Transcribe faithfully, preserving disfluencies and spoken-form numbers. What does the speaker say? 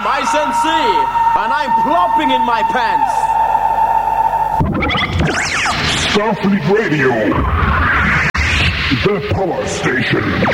Ice and C, and I'm plopping in my pants. Starfleet Radio, the power station.